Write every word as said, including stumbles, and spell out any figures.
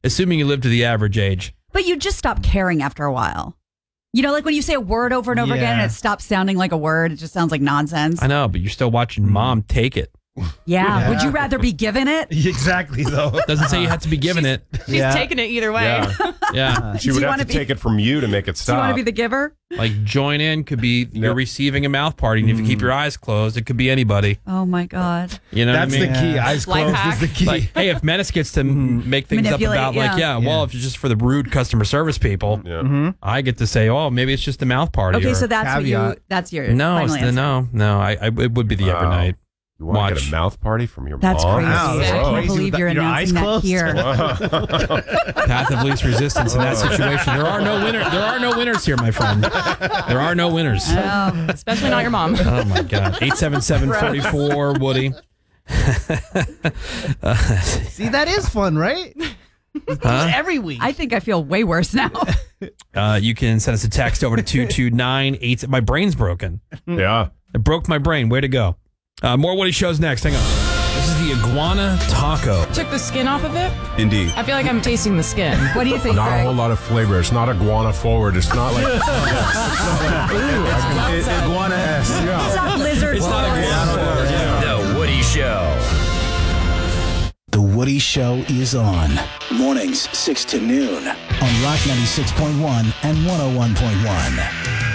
assuming you live to the average age. But you just stop caring after a while. You know, like when you say a word over and over Yeah. again and it stops sounding like a word, it just sounds like nonsense. I know, but you're still watching Mom take it. Yeah. Yeah. Would you rather be given it? Exactly, though. Doesn't say you have to be given it. She's Yeah. taking it either way. Yeah. Yeah. She Do would you have wanna to be- take it from you to make it Do you want stop. to be the giver? Like join in could be you're Yep. receiving a mouth party, and if you keep your eyes closed, it could be anybody. Oh my God. You know That's what I mean? the key. Yeah. Eyes Life closed hack. is the key. Like, hey, if Menace gets to m make things up Manipulate, about, like, yeah. yeah, well, Yeah. if it's just for the rude customer service people, Yeah. I get to say, oh, maybe it's just a mouth party. Okay, or, so that's what you, Caveat. that's your no, final it's the, answer. no, no. I, I, it would be the Wow. overnight. You want to Watch. get a mouth party from your That's mom? crazy. Wow, that's I can't crazy believe with you're your announcing eyes that closed. here. Path of least resistance in that situation. There are no winners. There are no winners here, my friend. There are no winners. Oh, Especially not your mom. Oh my God. eight seven seven, four four Woody. See, that is fun, right? Huh? Every week. I think I feel way worse now. Uh, you can send us a text over to two two nine eight. My brain's broken. Yeah. It broke my brain. Way to go. Uh, more Woody shows next. Hang on. This is the iguana taco. Took the skin off of it. Indeed. I feel like I'm tasting the skin. What do you think, Not a Greg? whole lot of flavor. It's not iguana forward. It's not like Iguana-esque. It's not lizard. It's not iguana. The Woody Show. The Woody Show is on. Mornings, six to noon on Rock ninety-six point one and one oh one point one.